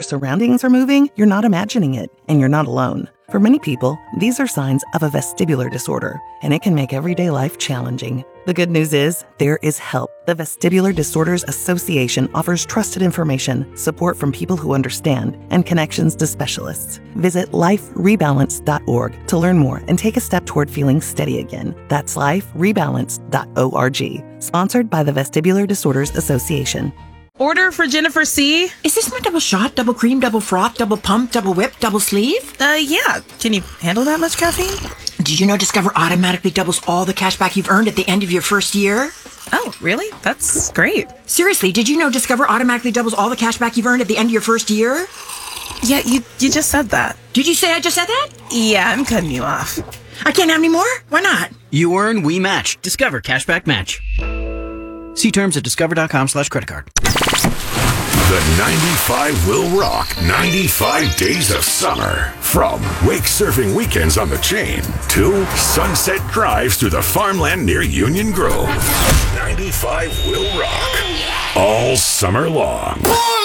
surroundings are moving, you're not imagining it, and you're not alone. For many people, these are signs of a vestibular disorder, and it can make everyday life challenging. The good news is, there is help. The Vestibular Disorders Association offers trusted information, support from people who understand, and connections to specialists. Visit liferebalance.org to learn more and take a step toward feeling steady again. That's liferebalance.org. Sponsored by the Vestibular Disorders Association. Order for Jennifer C. Is this my double shot, double cream, double froth, double pump, double whip, double sleeve? Yeah. Can you handle that much caffeine? Did you know Discover automatically doubles all the cash back you've earned at the end of your first year? Oh, really? That's great. Seriously, did you know Discover automatically doubles all the cash back you've earned at the end of your first year? Yeah, you just said that. Did you say I just said that? Yeah, I'm cutting you off. I can't have any more? Why not? You earn, we match. Discover Cashback Match. See terms at discover.com/creditcard. The 95 will rock 95 days of summer. From wake surfing weekends on the chain to sunset drives through the farmland near Union Grove. 95 will rock all summer long.